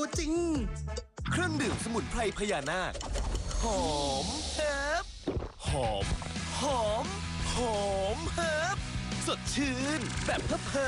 จริงเครื่องดื่มสมุนไพรพญานาคหอมเฮิบหอมเฮิบสดชื่นแบบเพิ่ม